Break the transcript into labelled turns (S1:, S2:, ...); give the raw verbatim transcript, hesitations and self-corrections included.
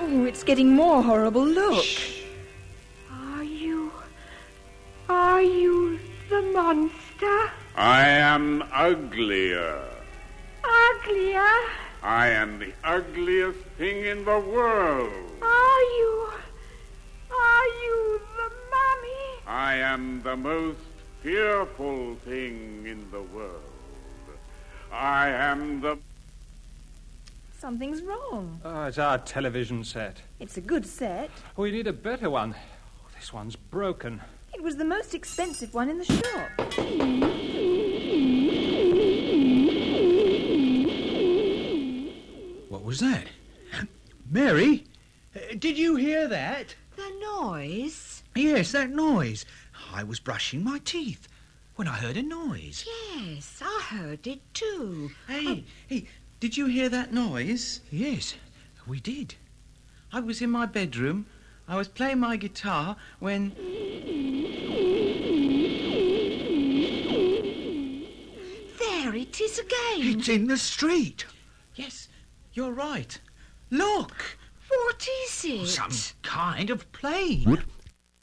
S1: Oh, it's getting more horrible. Look.
S2: Shh. Are you... Are you the monster?
S3: I am uglier.
S2: Uglier?
S3: I am the ugliest thing in the world.
S2: Are you... Are you the mummy?
S3: I am the most fearful thing in the world. I am the...
S1: Something's wrong.
S4: Oh, it's our television set.
S1: It's a good set.
S4: We need a better one. Oh, this one's broken.
S1: It was the most expensive one in the shop.
S5: What was that? Mary, uh, did you hear that?
S6: The noise?
S5: Yes, that noise. I was brushing my teeth when I heard a noise.
S6: Yes, I heard it too.
S7: Hey, hey, did you hear that noise?
S5: Yes, we did.
S7: I was in my bedroom. I was playing my guitar when...
S6: There it is again.
S5: It's in the street.
S7: Yes, you're right. Look!
S6: What is it?
S5: Some kind of plane.